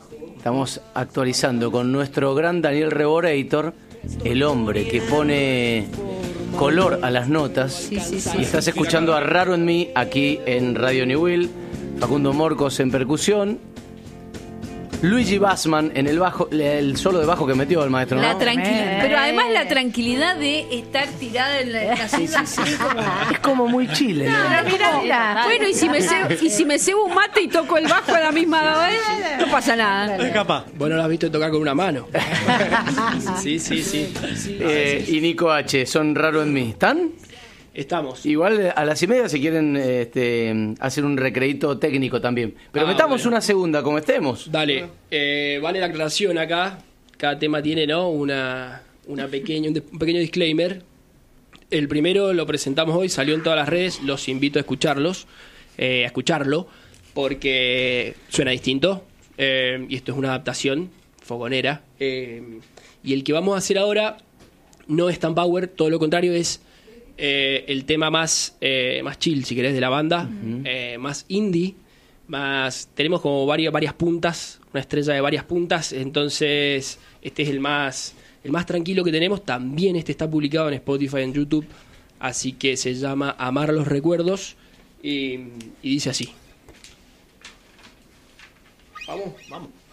Estamos actualizando con nuestro gran Daniel Reborator, el hombre que pone color a las notas. Sí. Y estás escuchando a Raro en Mí aquí en Radio New Will. Facundo Morcos en percusión. Luigi Bassman en el bajo, el solo de bajo que metió el maestro, ¿no? Pero además la tranquilidad de estar tirada en la silla así como... Es como muy chile, ¿no? Mira. Bueno, y si me cebo un mate y toco el bajo a la misma vez, no pasa nada. Es capaz. Bueno, lo has visto tocar con una mano. Sí. Y Nico H, son Raro en Mí. ¿Están? Estamos. Igual a las 1:30 si quieren hacer un recreíto técnico también. Pero metamos una segunda, como estemos. Dale. Vale la aclaración acá. Cada tema tiene, ¿no? un pequeño disclaimer. El primero lo presentamos hoy, salió en todas las redes. Los invito a escucharlo, porque suena distinto. Y esto es una adaptación fogonera. Y el que vamos a hacer ahora no es tan power, todo lo contrario, es el tema más chill, si querés, de la banda, más indie, tenemos como varias puntas, una estrella de varias puntas, entonces este es el más tranquilo que tenemos. También este está publicado en Spotify, en YouTube, así que se llama Amar los Recuerdos y dice así. Vamos.